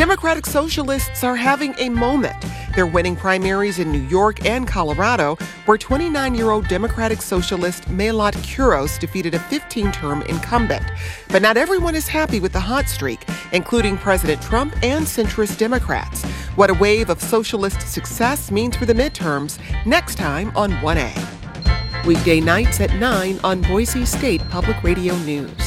Democratic Socialists are having a moment. They're winning primaries in New York and Colorado, where 29-year-old Democratic Socialist Melat Kuros defeated a 15-term incumbent. But not everyone is happy with the hot streak, including President Trump and centrist Democrats. What a wave of socialist success means for the midterms, next time on 1A. Weekday nights at 9 on Boise State Public Radio News.